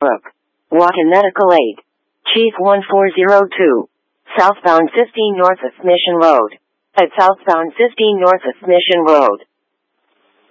Brook. Wotton Medical Aid. Chief 1402. Southbound 15 north of Mission Road. At southbound 15 north of Mission Road.